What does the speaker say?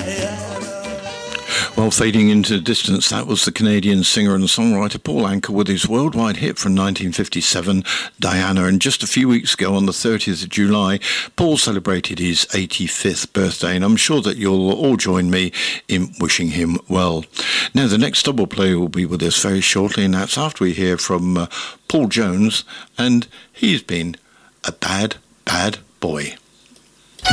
Well, fading into the distance, that was the Canadian singer and songwriter Paul Anka with his worldwide hit from 1957, Diana. And just a few weeks ago, on the 30th of July, Paul celebrated his 85th birthday, and I'm sure that you'll all join me in wishing him well. Now, the next double play will be with us very shortly, and that's after we hear from Paul Jones, and he's been a bad, bad boy.